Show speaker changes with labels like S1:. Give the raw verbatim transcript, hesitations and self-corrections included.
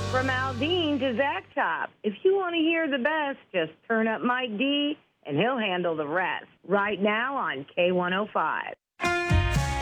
S1: From Aldine to Zach Top, if you want to hear the best, just turn up Mike D, and he'll handle the rest. Right now on K one oh five.